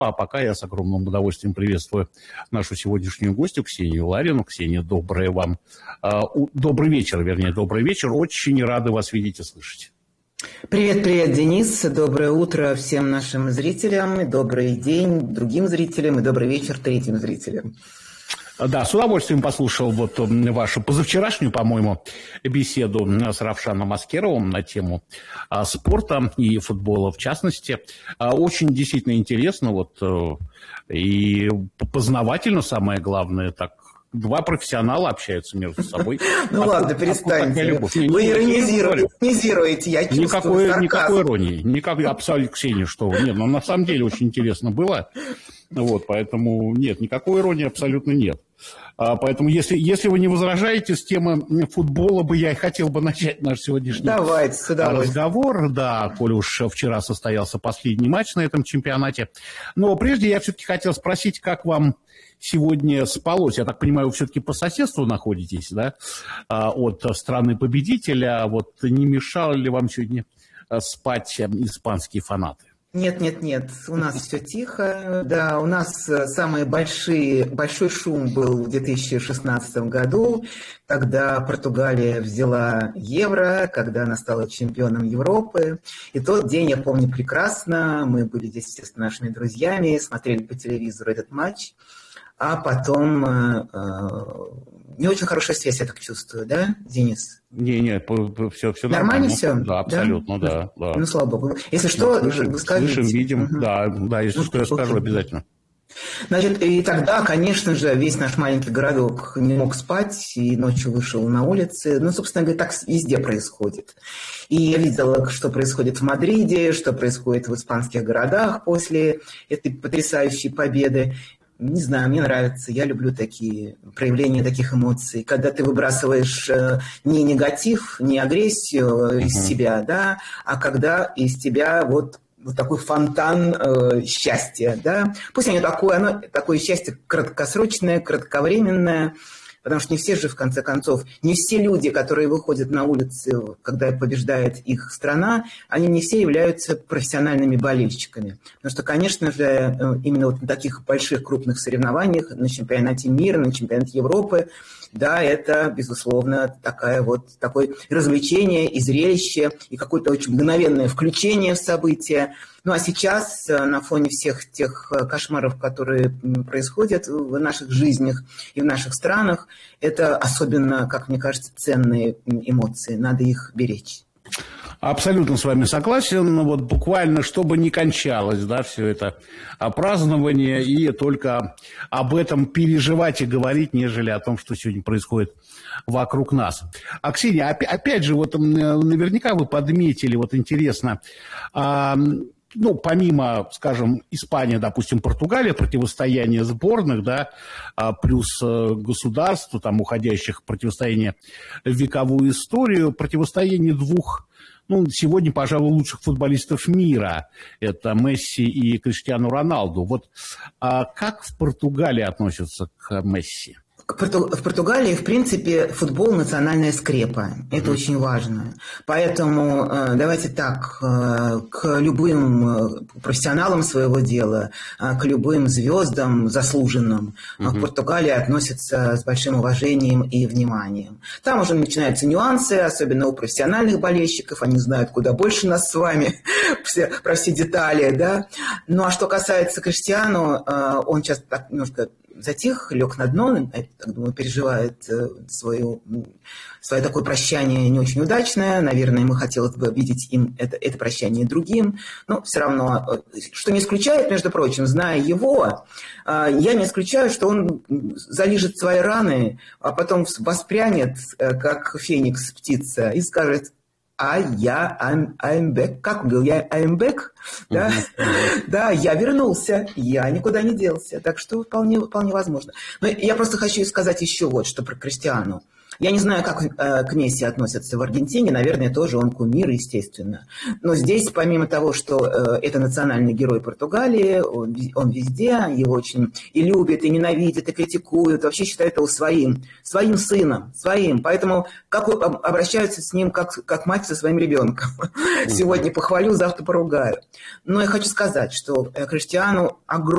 А пока я с огромным удовольствием приветствую нашу сегодняшнюю гостью Ксению Ларину. Ксения, добрый вечер. Очень рады вас видеть и слышать. Привет, Денис. Доброе утро всем нашим зрителям, добрый день другим зрителям и добрый вечер третьим зрителям. Да, с удовольствием послушал вашу позавчерашнюю, по-моему, беседу с Равшаном Аскеровым на тему спорта и футбола в частности. Очень действительно интересно и познавательно, самое главное, так. Два профессионала общаются между собой. Ну ладно, перестаньте. Вы иронизируете, я чувствую сарказм. Никакой иронии. Абсолютно, Ксения, что вы. Нет, на самом деле очень интересно было. Поэтому нет, никакой иронии абсолютно нет. Поэтому, если вы не возражаете, с темы футбола я и хотел бы начать наш сегодняшний разговор. Да, коль уж вчера состоялся последний матч на этом чемпионате. Но прежде я все-таки хотел спросить, как вам сегодня спалось? Я так понимаю, вы все-таки по соседству находитесь, да, от страны-победителя. Не мешали ли вам сегодня спать испанские фанаты? Нет, у нас все тихо. Да, у нас большой шум был в 2016 году, когда Португалия взяла Евро, когда она стала чемпионом Европы. И тот день я помню прекрасно. Мы были здесь, естественно, нашими друзьями, смотрели по телевизору этот матч. А потом не очень хорошая связь, я так чувствую, да, Денис? Не, все нормально. Все? Да, абсолютно, да. Ну, слава богу. Если что, вы скажите. Слышим, видим, да, если что, я скажу обязательно. Значит, и тогда, конечно же, весь наш маленький городок не мог спать, и ночью вышел на улицы. Ну, собственно говоря, так везде происходит. И я видела, что происходит в Мадриде, что происходит в испанских городах после этой потрясающей победы. Не знаю, мне нравится, я люблю проявления таких эмоций, когда ты выбрасываешь не негатив, не агрессию из себя, да, а когда из тебя такой фонтан счастья, да. Пусть оно такое счастье краткосрочное, кратковременное, потому что не все же, в конце концов, не все люди, которые выходят на улицы, когда побеждает их страна, они не все являются профессиональными болельщиками. Потому что, конечно же, именно на таких больших крупных соревнованиях, на чемпионате мира, на чемпионате Европы, да, это, безусловно, такое развлечение и зрелище, и какое-то очень мгновенное включение в события. Ну, а сейчас, на фоне всех тех кошмаров, которые происходят в наших жизнях и в наших странах, это особенно, как мне кажется, ценные эмоции. Надо их беречь. Абсолютно с вами согласен. Буквально, чтобы не кончалось, да, все это празднование, и только об этом переживать и говорить, нежели о том, что сегодня происходит вокруг нас. А, Ксения, опять же, наверняка вы подметили, интересно, помимо, скажем, Испания, допустим, Португалия, противостояние сборных, да, плюс государств, уходящих в противостояние в вековую историю, противостояние двух, сегодня, пожалуй, лучших футболистов мира. Это Месси и Криштиану Роналду. Как в Португалии относятся к Месси? В Португалии, в принципе, футбол – национальная скрепа. Это очень важно. Поэтому давайте так, к любым профессионалам своего дела, к любым звездам заслуженным в Португалии относятся с большим уважением и вниманием. Там уже начинаются нюансы, особенно у профессиональных болельщиков. Они знают куда больше нас с вами про все детали. Да? Ну, а что касается Криштиану, он сейчас так немножко затих, лег на дно, я так думаю, переживает свое такое прощание не очень удачное. Наверное, ему хотелось бы видеть им это прощание другим. Но все равно, что не исключает, между прочим, зная его, я не исключаю, что он залижет свои раны, а потом воспрянет, как феникс птица, и скажет: I'm back. Как он говорил? I'm back. Да? Да, я вернулся. Я никуда не делся. Так что вполне возможно. Но я просто хочу сказать еще что про Криштиану. Я не знаю, как к Месси относятся в Аргентине. Наверное, тоже он кумир, естественно. Но здесь, помимо того, что это национальный герой Португалии, он везде, его очень и любят, и ненавидят, и критикуют. Вообще считают его своим сыном, своим. Поэтому как обращаются с ним, как мать со своим ребенком. Сегодня похвалю, завтра поругаю. Но я хочу сказать, что Криштиану огромное